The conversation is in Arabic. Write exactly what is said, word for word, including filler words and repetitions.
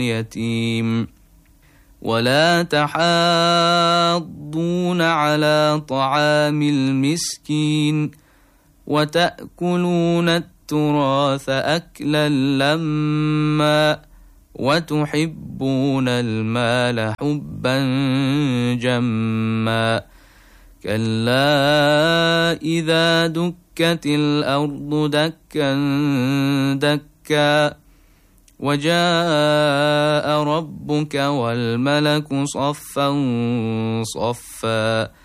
اليتيم ولا تحاضون على طعام المسكين وتأكلون التراث أكلا لما وتحبون المال حبا جما كلا إذا دكت الأرض دكا دكا وجاء ربك والملك صفا صفا